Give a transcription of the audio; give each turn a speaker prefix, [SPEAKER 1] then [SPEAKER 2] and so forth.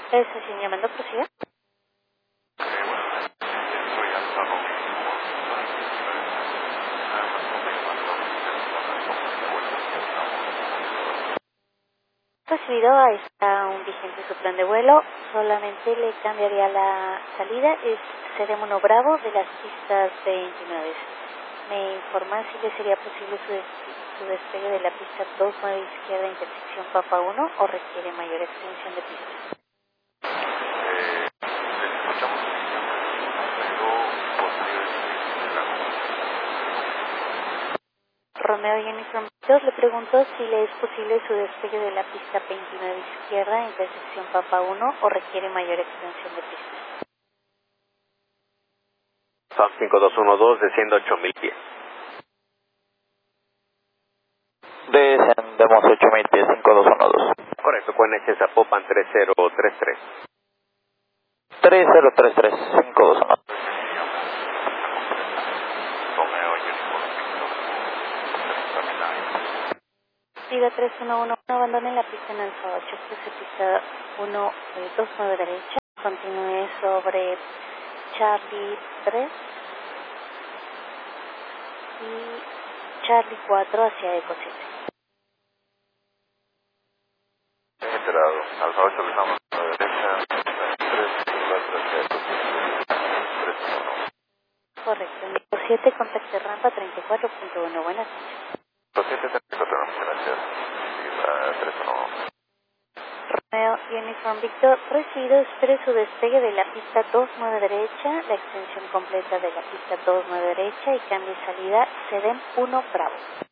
[SPEAKER 1] Estación llamando, prosiga. Recibido, ahí está un vigente su plan de vuelo, solamente le cambiaría la salida, es CDM 1 Bravo de las pistas 29. Me informa si le sería posible su despegue de la pista 29 izquierda intersección Papa 1 o requiere mayor extensión de pista. Romeo Uniform 2 le pregunto si le es posible su despegue de la pista 29 izquierda intersección Papa 1 o requiere mayor extensión de pista.
[SPEAKER 2] Son 5212, desciendo 8000 pies.
[SPEAKER 3] Descendemos 8000 pies, 5212.
[SPEAKER 2] Correcto, QNH Zapopan 3033.
[SPEAKER 3] 3033, 521.
[SPEAKER 1] Siga 3111, abandone la pista en Alfa 8, cruce pista 29 derecha, continúe sobre Charlie 3 y Charlie 4 hacia Eco 7.
[SPEAKER 2] Enterado, Alfa 8, bajamos a la derecha, 3, 4 hacia Eco 7, 3, 1.
[SPEAKER 1] Correcto, en Eco 7, contacte rampa 34.1, buenas noches.
[SPEAKER 2] 274, gracias. 3-1.
[SPEAKER 1] Romeo Uniform Victor, recibido, espere su despegue de la pista 29 derecha, la extensión completa de la pista 29 derecha y cambie salida CDM 1 Bravo.